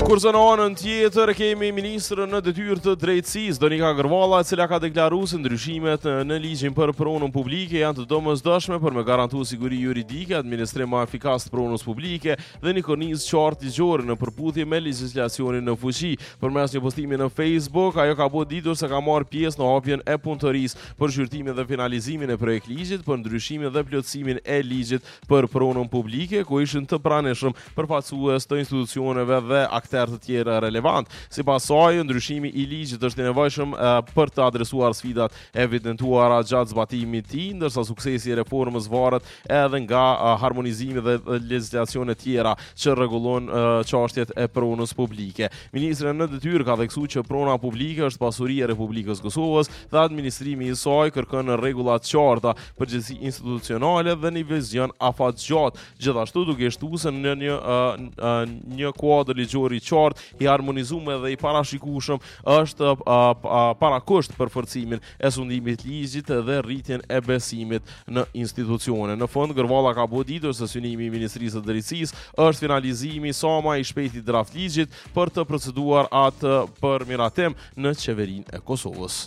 Kur në anën tjetër kemi ministrën në detyrë të drejtësisë Donika Gërvalla, e cila ka deklaruar se ndryshimet në ligjin për pronën publike janë të domosdoshme për me garantuar siguri juridike, administrim më efikas të pronës publike dhe një kornizë qartë ligjore në përputhje me legjislacionin në fuqi. Përmes një postimi në Facebook, ajo ka bërë ditur se ka marrë pjesë në hapjen e punëtorisë për shqyrtimin dhe finalizimin e projekt ligjit për ndryshimin dhe plotësimin e ligjit për pronën publike, ku ishin të pranishëm përfaqësues të institucioneve dhe të tjera relevant. Sipas saj, ndryshimi i ligjit është i nevojshëm për të adresuar sfidat evidentuara gjatë zbatimit të tij, ndërsa suksesi i reformës varet edhe nga harmonizimi dhe legjislacione tjera që rregullon çështjet e pronës publike. Ministri në detyrë ka theksuar që prona publike është pasuri e Republikës Kosovës dhe administrimi i saj kërkon rregulla të qarta, përgjegjësi institucionale dhe një vizion afatgjatë, gjithashtu duke shtuar se në një kuadër ligjor i qartë, i harmonizuar dhe i parashikueshëm është parakusht për forcimin e sundimit të ligjit dhe rritjen e besimit në institucione. Në fund, Gërvalla ka bërë ditur se synimi i Ministrisë së Drejtësisë është finalizimi sa më i shpejt i draft ligjit për të proceduar atë për miratim në qeverinë e Kosovës.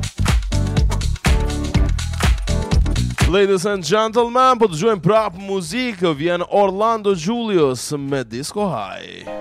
Ladies and gentlemen, po të dëgjojmë prap muzikë, vjen Orlando Julius me Disco High.